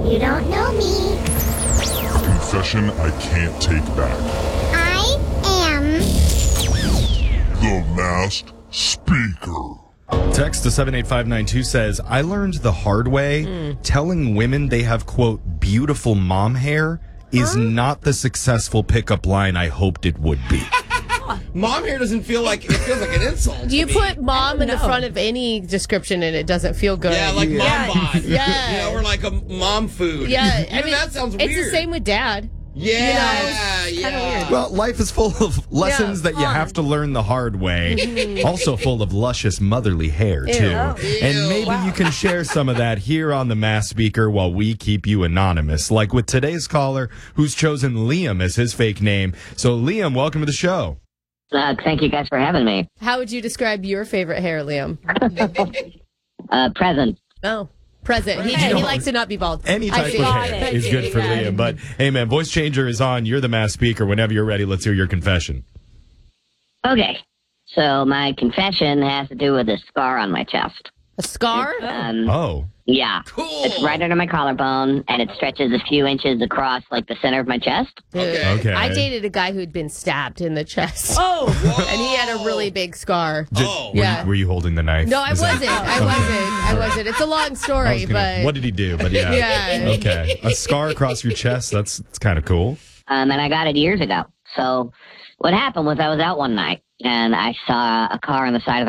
You don't know me. Confession I can't take back. I am The Masked Speaker. Text to 78592 says, I learned the hard way telling women they have, quote, beautiful mom hair is not the successful pickup line I hoped it would be. Mom hair doesn't feel like, it feels like an insult. You to me. put mom in the front of any description and it doesn't feel good. Yeah, like mom bod. Yeah. You know, or like a mom food. Yeah, Even that sounds weird. It's the same with dad. Yeah, kinda weird. Well, life is full of lessons that you have to learn the hard way. Also full of luscious motherly hair, too. And maybe you can share some of that here on the Masked Speaker while we keep you anonymous, like with today's caller who's chosen Liam as his fake name. So, Liam, welcome to the show. Thank you guys for having me. How would you describe your favorite hair, Liam? Present. Oh, present. He likes to not be bald. Any type of hair is good for Liam. But, hey, man, Voice Changer is on. You're the Masked Speaker. Whenever you're ready, let's hear your confession. Okay. So my confession has to do with a scar on my chest. A scar? Yeah. Cool. It's right under my collarbone, and it stretches a few inches across, like, the center of my chest. Okay. I dated a guy who'd been stabbed in the chest. Oh, And he had a really big scar. Were you holding the knife? No, I wasn't. I wasn't. It's a long story, but... What did he do? But yeah. Okay. A scar across your chest, that's kind of cool. And I got it years ago. So what happened was I was out one night, and I saw a car on the side of